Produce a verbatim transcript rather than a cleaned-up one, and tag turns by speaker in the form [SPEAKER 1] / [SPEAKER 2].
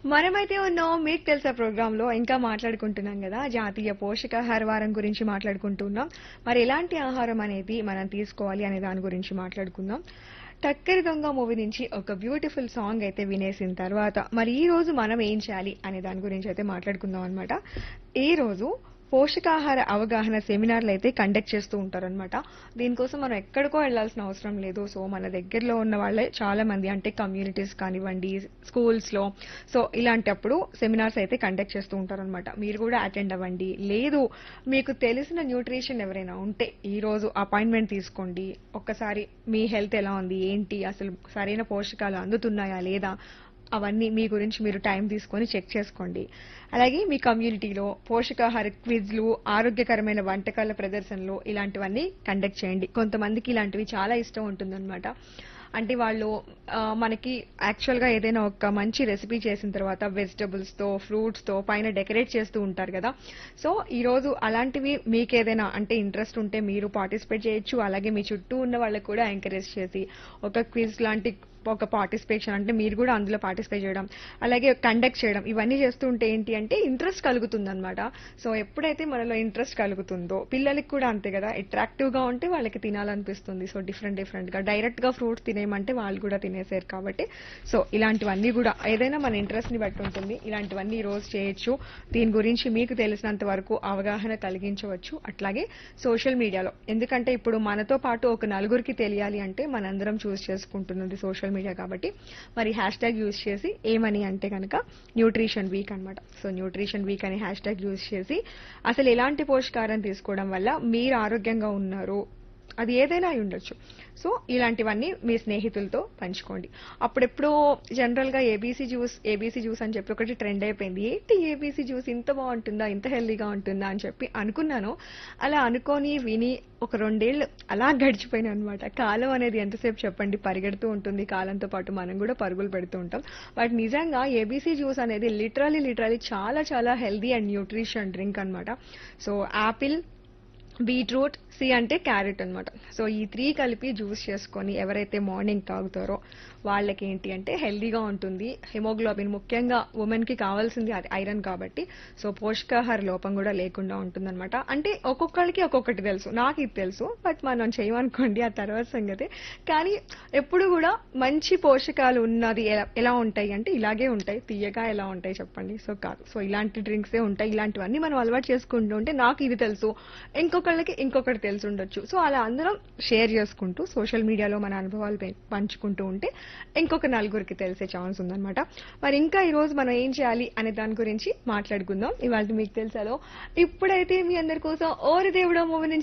[SPEAKER 1] మనమైతే ఉన్నాం మీకు తెలుసా ప్రోగ్రామ్ లో ఇంకా మాట్లాడుకుంటున్నాం కదా జాతీయ పోషకాహార వారం గురించి మాట్లాడుకుంటున్నాం. మరి ఎలాంటి ఆహారం అనేది మనం తీసుకోవాలి అనే దాని గురించి మాట్లాడుకుందాం. టక్కరి దొంగ మూవీ నుంచి ఒక బ్యూటిఫుల్ సాంగ్ అయితే వినేసిన తర్వాత మరి ఈ రోజు మనం ఏం చేయాలి అనే దాని గురించి అయితే మాట్లాడుకుందాం అనమాట. ఈ రోజు పోషకాహార అవగాహన సెమినార్లు అయితే కండక్ట్ చేస్తూ ఉంటారనమాట. దీనికోసం మనం ఎక్కడికో వెళ్లాల్సిన అవసరం లేదు. సో మన దగ్గరలో ఉన్న వాళ్ళే చాలా మంది అంటే కమ్యూనిటీస్ కానివ్వండి, స్కూల్స్ లో సో ఇలాంటప్పుడు సెమినార్స్ అయితే కండక్ట్ చేస్తూ ఉంటారనమాట. మీరు కూడా అటెండ్ అవ్వండి. లేదు మీకు తెలిసిన న్యూట్రిషన్ ఎవరైనా ఉంటే ఈ రోజు అపాయింట్మెంట్ తీసుకోండి. ఒక్కసారి మీ హెల్త్ ఎలా ఉంది, ఏంటి, అసలు సరైన పోషకాలు అందుతున్నాయా లేదా అవన్నీ మీ గురించి మీరు టైం తీసుకొని చెక్ చేసుకోండి. అలాగే మీ కమ్యూనిటీలో పోషకాహార క్విజ్లు, ఆరోగ్యకరమైన వంటకాల ప్రదర్శనలు ఇలాంటివన్నీ కండక్ట్ చేయండి. కొంతమందికి ఇలాంటివి చాలా ఇష్టం ఉంటుందన్నమాట. అంటే వాళ్ళు ఆ, మనకి యాక్చువల్ గా ఏదైనా ఒక మంచి రెసిపీ చేసిన తర్వాత వెజిటబుల్స్ తో ఫ్రూట్స్ తో పైన డెకరేట్ చేస్తూ ఉంటారు కదా. సో ఈ రోజు అలాంటివి మీకు ఏదైనా అంటే ఇంట్రెస్ట్ ఉంటే మీరు పార్టిసిపేట్ చేయొచ్చు. అలాగే మీ చుట్టూ ఉన్న వాళ్ళకి కూడా ఎంకరేజ్ చేసి ఒక క్విజ్ లాంటి ఒక పార్టిసిపేషన్ అంటే మీరు కూడా అందులో పార్టిసిపేట్ చేయడం, అలాగే కండక్ట్ చేయడం ఇవన్నీ చేస్తూ ఉంటే ఏంటి అంటే ఇంట్రెస్ట్ కలుగుతుంది అనమాట. సో ఎప్పుడైతే మనలో ఇంట్రెస్ట్ కలుగుతుందో పిల్లలకి కూడా అంతే కదా, అట్రాక్టివ్ గా ఉంటే వాళ్ళకి తినాలనిపిస్తుంది. సో డిఫరెంట్ డిఫరెంట్ గా డైరెక్ట్ గా ఫ్రూట్స్ తినేయమంటే వాళ్ళు కూడా తినేసారు కాబట్టి సో ఇలాంటివన్నీ కూడా ఏదైనా మన ఇంట్రెస్ట్ ని బట్టి ఉంటుంది. ఇలాంటివన్నీ ఈ రోజు చేయొచ్చు. దీని గురించి మీకు తెలిసినంత వరకు అవగాహన కలిగించవచ్చు. అట్లాగే సోషల్ మీడియాలో, ఎందుకంటే ఇప్పుడు మనతో పాటు ఒక నలుగురికి తెలియాలి అంటే మనందరం చూస్ చేసుకుంటున్నది సోషల్ మీడియా కాబట్టి మరి హ్యాష్ ట్యాగ్ యూజ్ చేసి ఏమని అంటే కనుక న్యూట్రిషన్ వీక్ అన్నమాట. సో న్యూట్రిషన్ వీక్ అనే హ్యాష్ ట్యాగ్ యూజ్ చేసి అసలు ఎలాంటి పోషకాహారం తీసుకోవడం వల్ల మీరు ఆరోగ్యంగా ఉన్నారు, అది ఏదైనా అయి ఉండొచ్చు. సో ఇలాంటివన్నీ మీ స్నేహితులతో పంచుకోండి. అప్పుడెప్పుడో జనరల్ గా ఏబీసీ జ్యూస్ ఏబీసీ జ్యూస్ అని చెప్పి ఒకటి ట్రెండ్ అయిపోయింది. ఏంటి ఏబీసీ జ్యూస్ ఇంత బాగుంటుందా, ఇంత హెల్దీగా ఉంటుందా అని చెప్పి అనుకున్నాను. అలా అనుకొని విని ఒక రెండేళ్లు అలా గడిచిపోయినాయి అనమాట. కాలం అనేది ఎంతసేపు చెప్పండి, పరిగెడుతూ ఉంటుంది. కాలంతో పాటు మనం కూడా పరుగులు పెడుతూ ఉంటాం. బట్ నిజంగా ఏబీసీ జ్యూస్ అనేది లిటరలీ లిటరలీ చాలా చాలా హెల్దీ అండ్ న్యూట్రిషన్ డ్రింక్ అన్నమాట. సో యాపిల్, బీట్రూట్, సి అంటే క్యారెట్ అన్నమాట. సో ఈ త్రీ కలిపి జ్యూస్ చేసుకొని ఎవరైతే మార్నింగ్ తాగుతారో వాళ్ళకి ఏంటి అంటే హెల్దీగా ఉంటుంది. హిమోగ్లోబిన్ ముఖ్యంగా ఉమెన్ కి కావాల్సింది అది ఐరన్ కాబట్టి సో పోషకాహార లోపం కూడా లేకుండా ఉంటుందన్నమాట. అంటే ఒక్కొక్కరికి ఒక్కొక్కటి తెలుసు, నాకు ఇది తెలుసు బట్ మనం చేయమనుకోండి ఆ తర్వాత సంగతి. కానీ ఎప్పుడు కూడా మంచి పోషకాలు ఉన్నది ఎలా ఎలా ఉంటాయి అంటే ఇలాగే ఉంటాయి. తీయగా ఎలా ఉంటాయి చెప్పండి. సో కాదు. సో ఇలాంటి డ్రింక్సే ఉంటాయి. ఇలాంటివన్నీ మనం అలవాటు చేసుకుంటూ ఉంటే నాకు ఇది తెలుసు, ఇంకొకళ్ళకి ఇంకొకటి తెలిసి ఉండొచ్చు. సో అలా అందరం షేర్ చేసుకుంటూ సోషల్ మీడియాలో మన అనుభవాలు పె- పంచుకుంటూ ఉంటే ఇంకొక నలుగురికి తెలిసే ఛాన్స్ ఉందన్నమాట. మరి ఇంకా ఈ రోజు మనం ఏం చేయాలి అనే దాని గురించి మాట్లాడుకుందాం. ఇవాళ మీకు తెలుసాలో ఇప్పుడైతే మీ అందరి కోసం ఓరి దేవుడా మూవీ